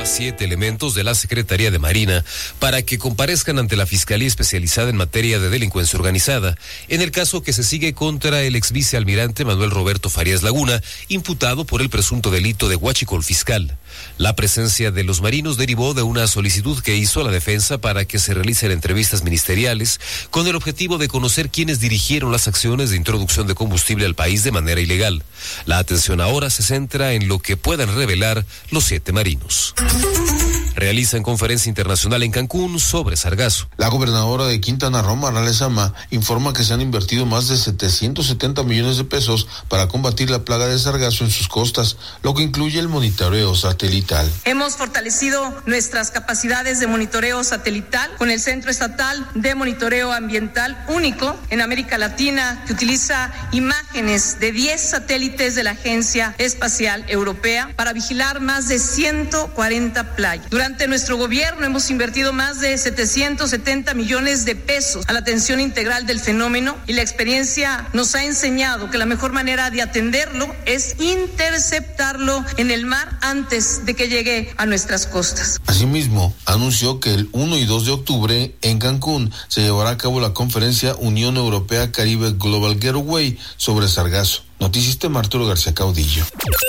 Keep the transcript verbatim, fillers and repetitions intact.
a siete elementos de la Secretaría de Marina para que comparezcan ante la Fiscalía Especializada en materia de delincuencia organizada, en el caso que se sigue contra el ex vicealmirante Manuel Roberto Farías Laguna, imputado por el presunto delito de huachicol fiscal. La presencia de los marinos derivó de una solicitud que hizo la defensa para que se realicen entrevistas ministeriales con el objetivo de conocer quiénes dirigieron las acciones de introducción de combustible al país de manera ilegal. La atención ahora se centra en lo que puedan revelar los siete marinos. Realizan conferencia internacional en Cancún sobre sargazo. La gobernadora de Quintana Roo, Marla Lezama, informa que se han invertido más de setecientos setenta millones de pesos para combatir la plaga de sargazo en sus costas, lo que incluye el monitoreo satelital. Hemos fortalecido nuestras capacidades de monitoreo satelital con el Centro Estatal de Monitoreo Ambiental, único en América Latina, que utiliza imágenes de diez satélites de la Agencia Espacial Europea para vigilar más de ciento cuarenta playas. Durante Durante nuestro gobierno hemos invertido más de setecientos setenta millones de pesos a la atención integral del fenómeno y la experiencia nos ha enseñado que la mejor manera de atenderlo es interceptarlo en el mar antes de que llegue a nuestras costas. Asimismo, anunció que el uno y dos de octubre en Cancún se llevará a cabo la conferencia Unión Europea Caribe Global Gateway sobre sargazo. Noticias de Arturo García Caudillo.